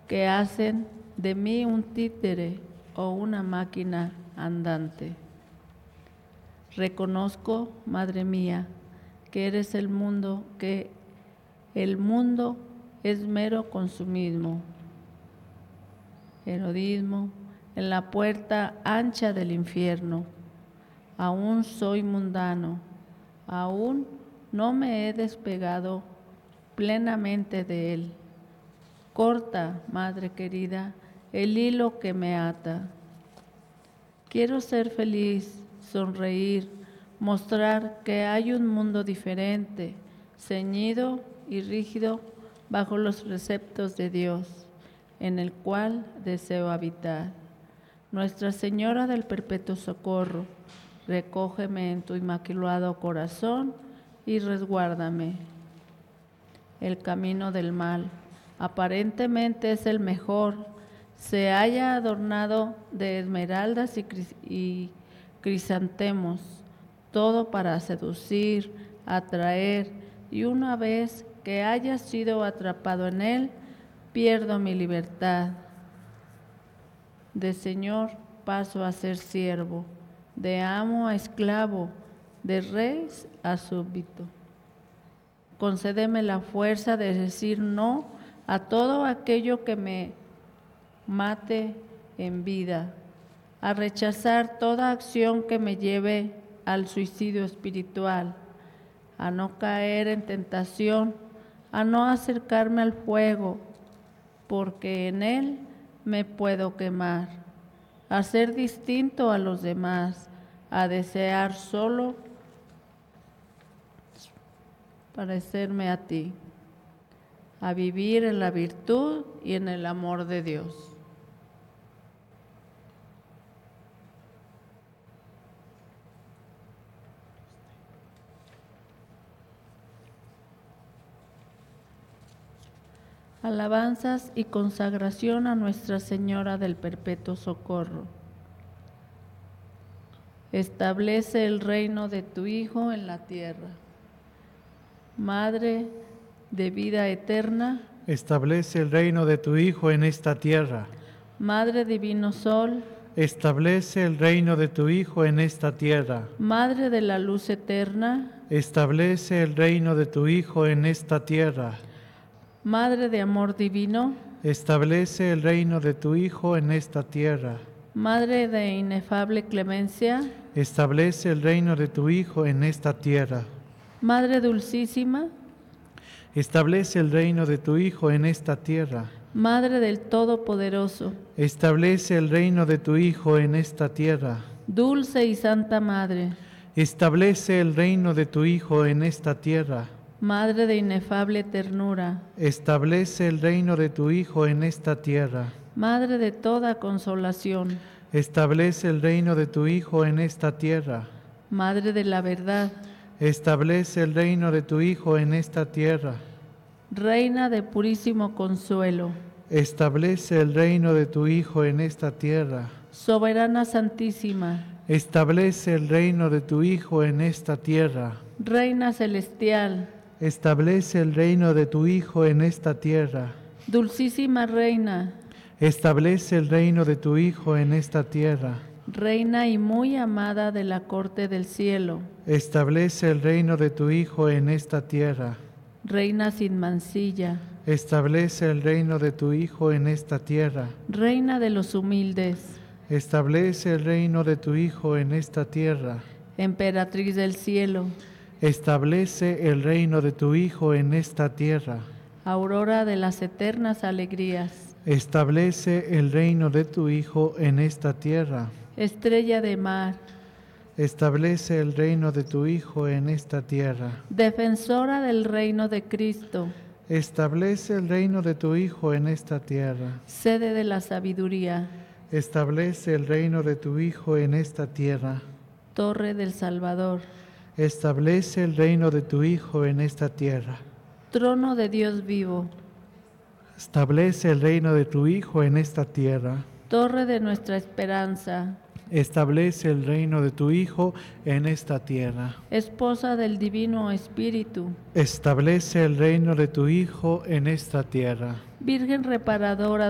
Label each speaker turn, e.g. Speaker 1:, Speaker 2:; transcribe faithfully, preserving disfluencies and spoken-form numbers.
Speaker 1: que hacen de mí un títere o una máquina andante. Reconozco, Madre mía, que eres el mundo, que el mundo es mero consumismo, erodismo, en la puerta ancha del infierno. Aún soy mundano, aún no me he despegado plenamente de él. Corta, Madre querida, el hilo que me ata. Quiero ser feliz, sonreír, mostrar que hay un mundo diferente, ceñido y rígido bajo los preceptos de Dios, en el cual deseo habitar. Nuestra Señora del Perpetuo Socorro, recógeme en tu inmaculado corazón y resguárdame. El camino del mal aparentemente es el mejor, se halla adornado de esmeraldas y, cris y crisantemos, todo para seducir, atraer, y una vez que haya sido atrapado en él, pierdo mi libertad. De Señor paso a ser siervo, de amo a esclavo, de rey a súbdito. Concédeme la fuerza de decir no a todo aquello que me mate en vida, a rechazar toda acción que me lleve al suicidio espiritual, a no caer en tentación, a no acercarme al fuego, porque en él me puedo quemar, a ser distinto a los demás, a desear solo parecerme a ti, a vivir en la virtud y en el amor de Dios. Alabanzas y consagración a Nuestra Señora del Perpetuo Socorro. Establece el reino de tu Hijo en la tierra. Madre de vida eterna,
Speaker 2: establece el reino de tu Hijo en esta tierra.
Speaker 1: Madre divino Sol,
Speaker 2: establece el reino de tu Hijo en esta tierra.
Speaker 1: Madre de la luz eterna,
Speaker 2: establece el reino de tu Hijo en esta tierra.
Speaker 1: Madre de amor divino,
Speaker 2: establece el reino de tu Hijo en esta tierra.
Speaker 1: Madre de inefable clemencia,
Speaker 2: establece el reino de tu Hijo en esta tierra.
Speaker 1: Madre dulcísima,
Speaker 2: establece el reino de tu Hijo en esta tierra.
Speaker 1: Madre del Todopoderoso,
Speaker 2: establece el reino de tu Hijo en esta tierra.
Speaker 1: Dulce y Santa Madre,
Speaker 2: establece el reino de tu Hijo en esta tierra.
Speaker 1: Madre de inefable ternura,
Speaker 2: establece el reino de tu Hijo en esta tierra.
Speaker 1: Madre de toda consolación,
Speaker 2: establece el reino de tu Hijo en esta tierra.
Speaker 1: Madre de la verdad,
Speaker 2: establece el reino de tu Hijo en esta tierra.
Speaker 1: Reina de purísimo consuelo,
Speaker 2: establece el reino de tu Hijo en esta tierra.
Speaker 1: Soberana Santísima,
Speaker 2: establece el reino de tu Hijo en esta tierra.
Speaker 1: Reina celestial,
Speaker 2: establece el reino de tu Hijo en esta tierra.
Speaker 1: Dulcísima Reina,
Speaker 2: establece el reino de tu Hijo en esta tierra.
Speaker 1: Reina y muy amada de la corte del cielo,
Speaker 2: establece el reino de tu Hijo en esta tierra.
Speaker 1: Reina sin mancilla,
Speaker 2: establece el reino de tu Hijo en esta tierra.
Speaker 1: Reina de los humildes,
Speaker 2: establece el reino de tu Hijo en esta tierra.
Speaker 1: Emperatriz del cielo,
Speaker 2: establece el reino de tu Hijo en esta tierra.
Speaker 1: Aurora de las eternas alegrías,
Speaker 2: establece el reino de tu Hijo en esta tierra.
Speaker 1: Estrella de mar,
Speaker 2: establece el reino de tu Hijo en esta tierra.
Speaker 1: Defensora del reino de Cristo,
Speaker 2: establece el reino de tu Hijo en esta tierra.
Speaker 1: Sede de la sabiduría,
Speaker 2: establece el reino de tu Hijo en esta tierra.
Speaker 1: Torre del Salvador,
Speaker 2: establece el reino de tu Hijo en esta tierra.
Speaker 1: Trono de Dios vivo,
Speaker 2: establece el reino de tu Hijo en esta tierra.
Speaker 1: Torre de nuestra esperanza,
Speaker 2: establece el reino de tu Hijo en esta tierra.
Speaker 1: Esposa del Divino Espíritu,
Speaker 2: establece el reino de tu Hijo en esta tierra.
Speaker 1: Virgen reparadora